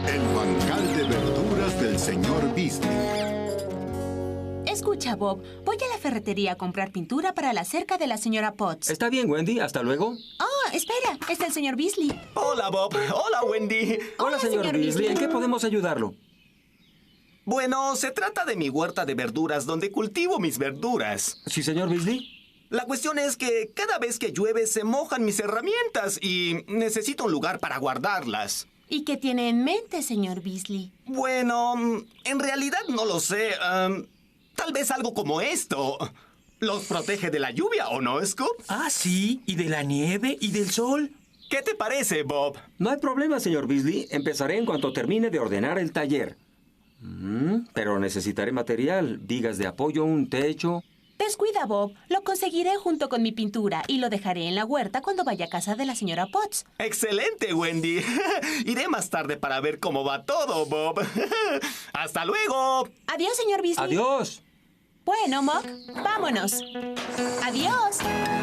El bancal de verduras del señor Beasley. Escucha, Bob. Voy a la ferretería a comprar pintura para la cerca de la señora Potts. Está bien, Wendy. Hasta luego. Oh, espera. Es el señor Beasley. Hola, Bob. Hola, Wendy. Hola, señor Beasley. ¿En qué podemos ayudarlo? Bueno, se trata de mi huerta de verduras donde cultivo mis verduras. Sí, señor Beasley. La cuestión es que cada vez que llueve se mojan mis herramientas y necesito un lugar para guardarlas. ¿Y qué tiene en mente, señor Beasley? Bueno, en realidad no lo sé. Tal vez algo como esto. ¿Los protege de la lluvia o no, Scoop? Ah, sí. ¿Y de la nieve y del sol? ¿Qué te parece, Bob? No hay problema, señor Beasley. Empezaré en cuanto termine de ordenar el taller. Pero necesitaré material, vigas de apoyo, un techo. Descuida, Bob. Lo conseguiré junto con mi pintura y lo dejaré en la huerta cuando vaya a casa de la señora Potts. ¡Excelente, Wendy! Iré más tarde para ver cómo va todo, Bob. ¡Hasta luego! Adiós, señor Beasley. ¡Adiós! Bueno, Mock, vámonos. Adiós.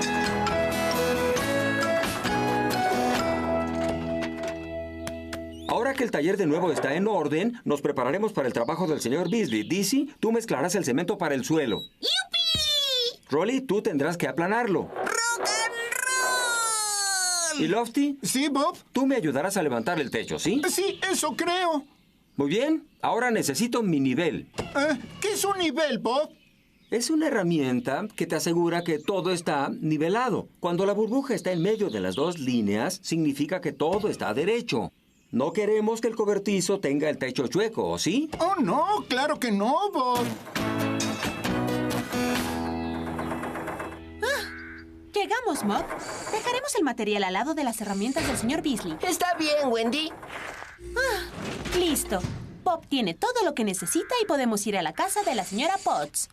Ahora que el taller de nuevo está en orden, nos prepararemos para el trabajo del señor Beasley. Dizzy, tú mezclarás el cemento para el suelo. ¡Yupi! Rolly, tú tendrás que aplanarlo. ¡Rock and roll! ¿Y Lofty? Sí, Bob. Tú me ayudarás a levantar el techo, ¿sí? Sí, eso creo. Muy bien. Ahora necesito mi nivel. ¿Qué es un nivel, Bob? Es una herramienta que te asegura que todo está nivelado. Cuando la burbuja está en medio de las dos líneas, significa que todo está derecho. No queremos que el cobertizo tenga el techo chueco, ¿sí? Oh, no, claro que no, Bob. Llegamos, Mock. Dejaremos el material al lado de las herramientas del señor Beasley. Está bien, Wendy. Listo. Bob tiene todo lo que necesita y podemos ir a la casa de la señora Potts.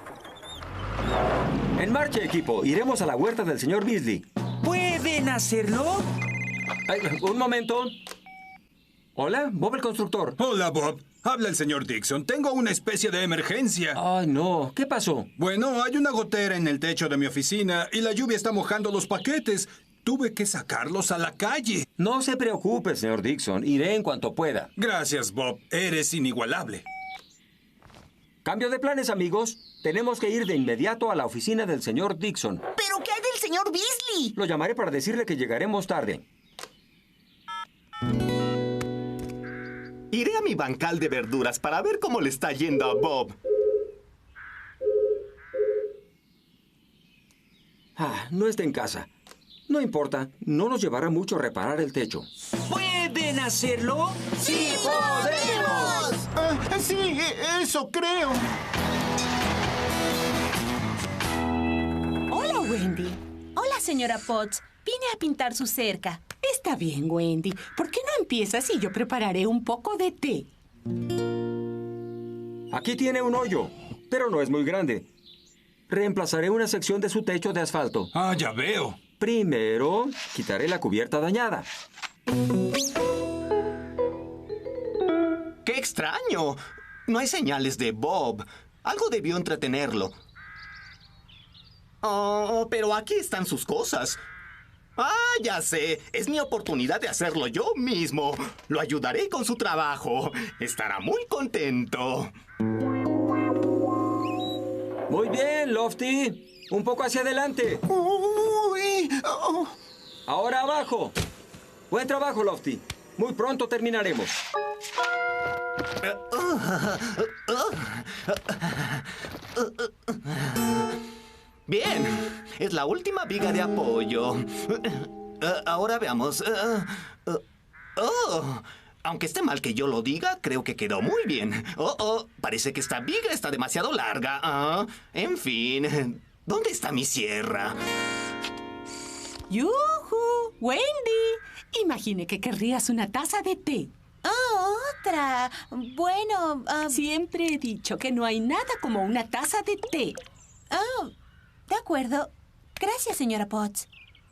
En marcha, equipo. Iremos a la huerta del señor Beasley. ¿Pueden hacerlo? Ay, un momento. Hola, Bob el constructor. Hola, Bob. Habla el señor Dixon. Tengo una especie de emergencia. Ay, no. ¿Qué pasó? Bueno, hay una gotera en el techo de mi oficina y la lluvia está mojando los paquetes. Tuve que sacarlos a la calle. No se preocupe, señor Dixon. Iré en cuanto pueda. Gracias, Bob. Eres inigualable. Cambio de planes, amigos. Tenemos que ir de inmediato a la oficina del señor Dixon. ¿Pero qué hay del señor Beasley? Lo llamaré para decirle que llegaremos tarde. Iré a mi bancal de verduras para ver cómo le está yendo a Bob. No está en casa. No importa. No nos llevará mucho reparar el techo. ¿Pueden hacerlo? ¡Sí podemos! Sí, eso creo. Hola, Wendy. Hola, señora Potts. Vine a pintar su cerca. Está bien, Wendy. ¿Por qué no empiezas y yo prepararé un poco de té? Aquí tiene un hoyo, pero no es muy grande. Reemplazaré una sección de su techo de asfalto. Ah, ya veo. Primero, quitaré la cubierta dañada. ¡Qué extraño! No hay señales de Bob. Algo debió entretenerlo. Oh, pero aquí están sus cosas. Ah, ya sé. Es mi oportunidad de hacerlo yo mismo. Lo ayudaré con su trabajo. Estará muy contento. Muy bien, Lofty. Un poco hacia adelante. Uy, oh. Ahora abajo. Buen trabajo, Lofty. Muy pronto terminaremos. Bien, es la última viga de apoyo. Ahora veamos. Aunque esté mal que yo lo diga, creo que quedó muy bien. Parece que esta viga está demasiado larga. En fin, ¿dónde está mi sierra? ¡Yujú! ¡Wendy! Imaginé que querrías una taza de té. Oh, otra. Bueno, Siempre he dicho que no hay nada como una taza de té. Oh, de acuerdo. Gracias, señora Potts.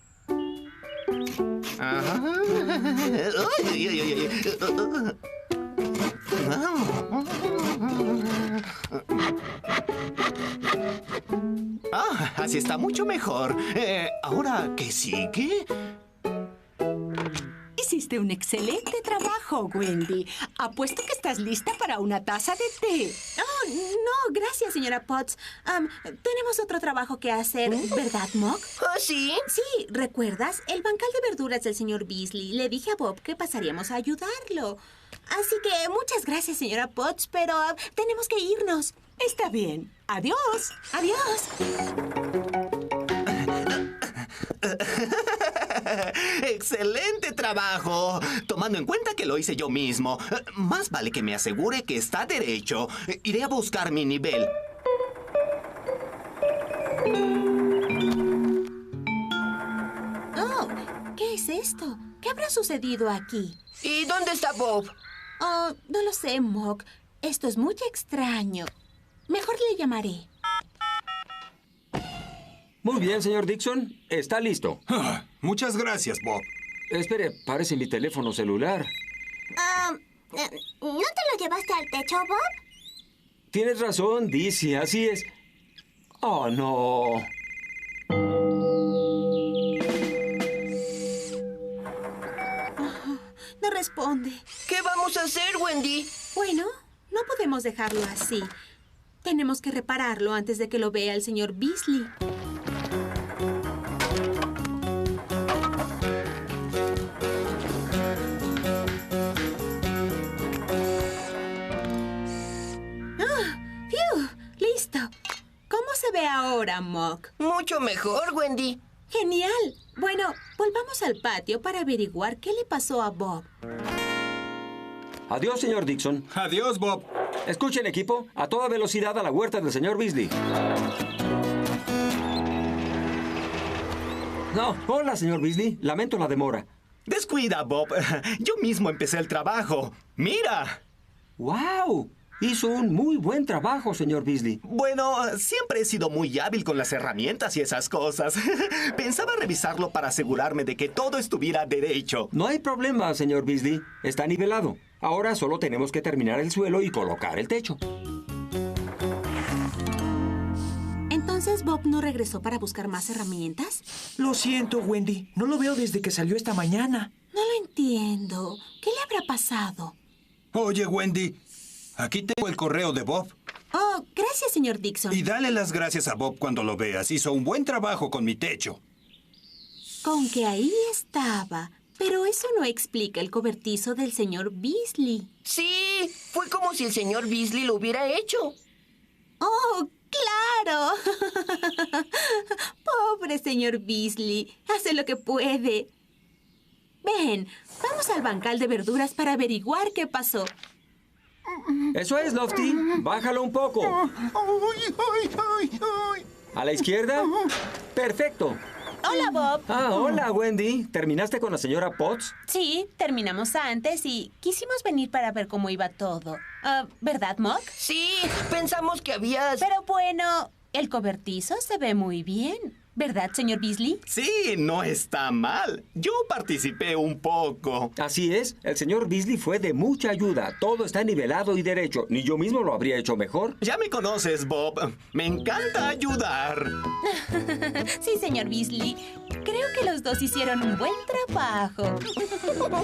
Así está mucho mejor. Ahora, ¿qué sigue? ¿Y si Hiciste un excelente trabajo, Wendy. Apuesto que estás lista para una taza de té. Oh, no, gracias, señora Potts. Tenemos otro trabajo que hacer, ¿verdad, Mog? ¿Ah, sí? Sí, ¿recuerdas? El bancal de verduras del señor Beasley. Le dije a Bob que pasaríamos a ayudarlo. Así que muchas gracias, señora Potts, pero tenemos que irnos. Está bien. Adiós. Adiós. ¡Excelente trabajo! Tomando en cuenta que lo hice yo mismo, más vale que me asegure que está derecho. Iré a buscar mi nivel. Oh, ¿qué es esto? ¿Qué habrá sucedido aquí? ¿Y dónde está Bob? Oh, no lo sé, Mog. Esto es muy extraño. Mejor le llamaré. Muy bien, señor Dixon. Está listo. Muchas gracias, Bob. Espere, parece mi teléfono celular. ¿No te lo llevaste al techo, Bob? Tienes razón, Dizzy, así es. Oh, no. No responde. ¿Qué vamos a hacer, Wendy? Bueno, no podemos dejarlo así. Tenemos que repararlo antes de que lo vea el señor Beasley. ¡Fiu! ¡Listo! ¿Cómo se ve ahora, Mog? Mucho mejor, Wendy. ¡Genial! Bueno, volvamos al patio para averiguar qué le pasó a Bob. Adiós, señor Dixon. Adiós, Bob. Escuchen, equipo, a toda velocidad a la huerta del señor Beasley. No, hola, señor Beasley. Lamento la demora. Descuida, Bob. Yo mismo empecé el trabajo. ¡Mira! ¡Wow! Hizo un muy buen trabajo, señor Beasley. Bueno, siempre he sido muy hábil con las herramientas y esas cosas. Pensaba revisarlo para asegurarme de que todo estuviera derecho. No hay problema, señor Beasley. Está nivelado. Ahora solo tenemos que terminar el suelo y colocar el techo. ¿Entonces Bob no regresó para buscar más herramientas? Lo siento, Wendy. No lo veo desde que salió esta mañana. No lo entiendo. ¿Qué le habrá pasado? Oye, Wendy, aquí tengo el correo de Bob. Oh, gracias, señor Dixon. Y dale las gracias a Bob cuando lo veas. Hizo un buen trabajo con mi techo. Con que ahí estaba. Pero eso no explica el cobertizo del señor Beasley. Sí, fue como si el señor Beasley lo hubiera hecho. ¡Oh, claro! Pobre señor Beasley. Hace lo que puede. Ven, vamos al bancal de verduras para averiguar qué pasó. Eso es, Lofty. Bájalo un poco. ¿A la izquierda? Perfecto. Hola, Bob. Ah, hola, Wendy. ¿Terminaste con la señora Potts? Sí, terminamos antes y quisimos venir para ver cómo iba todo. ¿Verdad, Mog? Sí, pensamos que habías... Pero bueno, el cobertizo se ve muy bien. ¿Verdad, señor Beasley? Sí, no está mal. Yo participé un poco. Así es. El señor Beasley fue de mucha ayuda. Todo está nivelado y derecho. Ni yo mismo lo habría hecho mejor. Ya me conoces, Bob. Me encanta ayudar. Sí, señor Beasley. Creo que los dos hicieron un buen trabajo.